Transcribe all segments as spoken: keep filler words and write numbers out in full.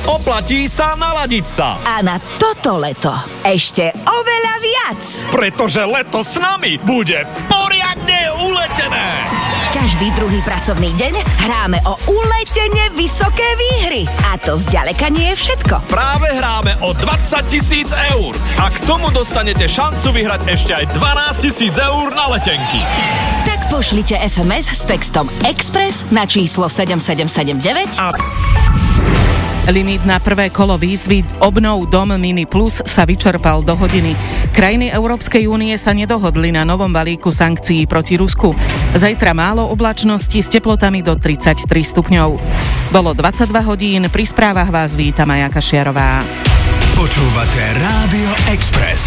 Oplatí sa naladiť sa. A na toto leto ešte oveľa viac. Pretože leto s nami bude poriadne uletené. Každý druhý pracovný deň hráme o uletene vysoké výhry. A to zďaleka nie je všetko. Práve hráme o dvadsať tisíc eur. A k tomu dostanete šancu vyhrať ešte aj dvanásť tisíc eur na letenky. Tak pošlite es em es s textom Express na číslo sedem sedem sedem deväť a... Limit na prvé kolo výzvy Obnov dom Mini Plus sa vyčerpal do hodiny. Krajiny Európskej únie sa nedohodli na novom balíku sankcií proti Rusku. Zajtra málo oblačnosti s teplotami do tridsaťtri stupňov. Bolo dvadsaťdva hodín, pri správach vás víta Maja Kašiarová. Počúvate Rádio Express.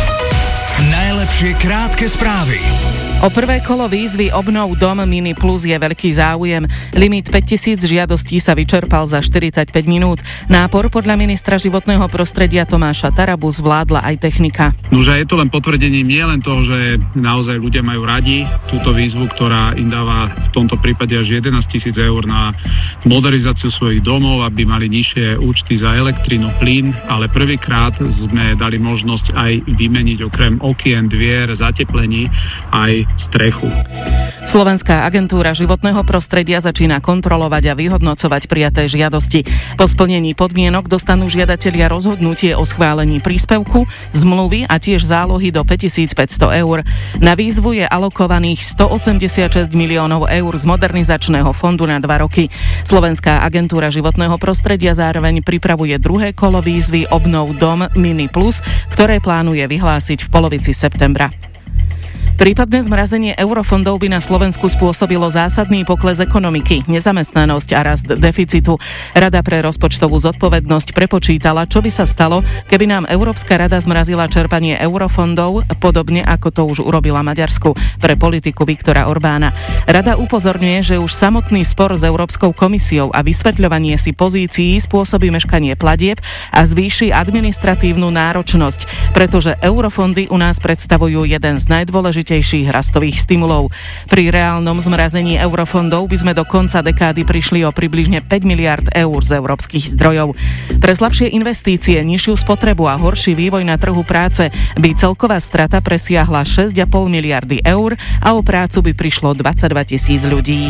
Najlepšie krátke správy. O prvé kolo výzvy Obnov dom Mini Plus je veľký záujem. Limit päťtisíc žiadostí sa vyčerpal za štyridsaťpäť minút. Nápor podľa ministra životného prostredia Tomáša Tarabu zvládla aj technika. Nože je to len potvrdením nie len toho, že naozaj ľudia majú radi túto výzvu, ktorá im dáva v tomto prípade až jedenásť tisíc eur na modernizáciu svojich domov, aby mali nižšie účty za elektrinu, plyn, ale prvýkrát sme dali možnosť aj vymeniť okrem okien, dvier, zateplení aj strechu. Slovenská agentúra životného prostredia začína kontrolovať a vyhodnocovať prijaté žiadosti. Po splnení podmienok dostanú žiadatelia rozhodnutie o schválení príspevku, zmluvy a tiež zálohy do päťtisícpäťsto eur. Na výzvu je alokovaných stoosemdesiatšesť miliónov eur z modernizačného fondu na dva roky. Slovenská agentúra životného prostredia zároveň pripravuje druhé kolo výzvy Obnov dom Mini Plus, ktoré plánuje vyhlásiť v polovici septembra. Prípadné zmrazenie eurofondov by na Slovensku spôsobilo zásadný pokles ekonomiky, nezamestnanosť a rast deficitu. Rada pre rozpočtovú zodpovednosť prepočítala, čo by sa stalo, keby nám Európska rada zmrazila čerpanie eurofondov, podobne ako to už urobila Maďarsku pre politiku Viktora Orbána. Rada upozorňuje, že už samotný spor s Európskou komisiou a vysvetľovanie si pozícií spôsobí meškanie platieb a zvýši administratívnu náročnosť, pretože eurofondy u nás predstavujú jeden z najdôležitejších rastových stimulov. Pri reálnom zmrazení eurofondov by sme do konca dekády prišli o približne päť miliárd eur z európskych zdrojov. Pre slabšie investície, nižšiu spotrebu a horší vývoj na trhu práce by celková strata presiahla šesť a pol miliardy eur a o prácu by prišlo dvadsaťdva tisíc ľudí.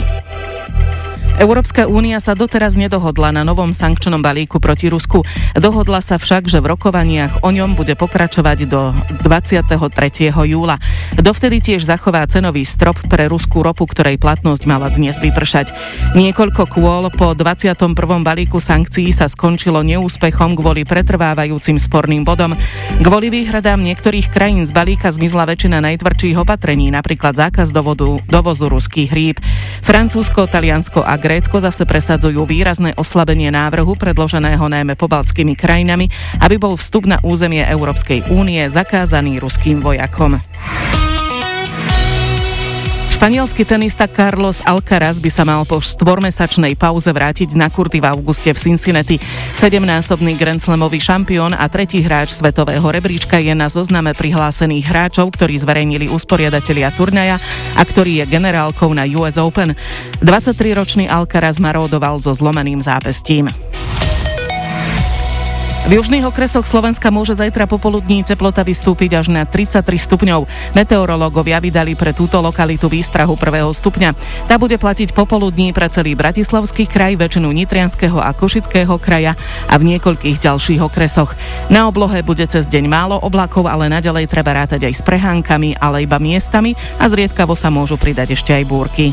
Európska únia sa doteraz nedohodla na novom sankčnom balíku proti Rusku. Dohodla sa však, že v rokovaniach o ňom bude pokračovať do dvadsiateho tretieho júla. Dovtedy tiež zachová cenový strop pre ruskú ropu, ktorej platnosť mala dnes vypršať. Niekoľko kôl po dvadsiatom prvom balíku sankcií sa skončilo neúspechom kvôli pretrvávajúcim sporným bodom. Kvôli výhradám niektorých krajín z balíka zmizla väčšina najtvrdších opatrení, napríklad zákaz dovodu, dovozu ruských rýb. Francúzsko, Taliansko a Grécko zase presadzujú výrazné oslabenie návrhu predloženého najmä pobaltskými krajinami, aby bol vstup na územie Európskej únie zakázaný ruským vojakom. Španielský tenista Carlos Alcaraz by sa mal po štvormesačnej pauze vrátiť na kurty v auguste v Cincinnati. Sedemnásobný Grand Slamový šampión a tretí hráč svetového rebríčka je na zozname prihlásených hráčov, ktorí zverejnili usporiadatelia turnaja a ktorý je generálkou na ú es Open. dvadsaťtriročný Alcaraz maródoval so zlomeným zápestím. V južných okresoch Slovenska môže zajtra popoludní teplota vystúpiť až na tridsaťtri stupňov. Meteorológovia vydali pre túto lokalitu výstrahu prvého stupňa. Tá bude platiť popoludní pre celý Bratislavský kraj, väčšinu Nitrianskeho a Košického kraja a v niekoľkých ďalších okresoch. Na oblohe bude cez deň málo oblakov, ale naďalej treba rátať aj s prehánkami, ale iba miestami a zriedkavo sa môžu pridať ešte aj búrky.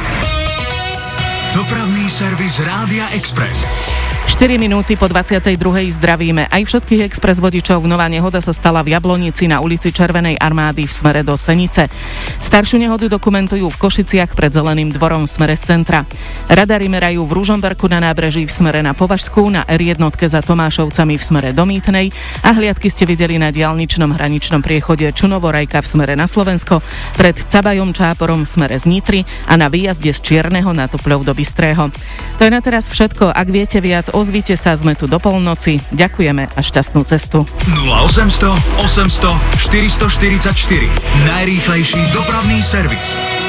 Dopravný servis Rádia Express. štyri minúty po dvadsiatej druhej zdravíme aj všetkých Express vodičov. Nová nehoda sa stala v Jablonici na ulici Červenej armády v smere do Senice. Staršiu nehodu dokumentujú v Košiciach pred Zeleným dvorom v smere z centra. Radary merajú v Ružomberku na nábreží v smere na Považskú, na er jedna za Tomášovcami v smere do Mýtnej a hliadky ste videli na diaľničnom hraničnom priechode Čunovorajka v smere na Slovensko, pred Cabajom Čáporom v smere z Nitry a na výjazde z Čierneho na Topľov do Bystrého. To je na teraz všetko. Ak viete viac, ozvite sa, sme tu do polnoci. Ďakujeme a šťastnú cestu. nula osemsto osemsto štyristoštyridsaťštyri. Najrýchlejší dopravný servis.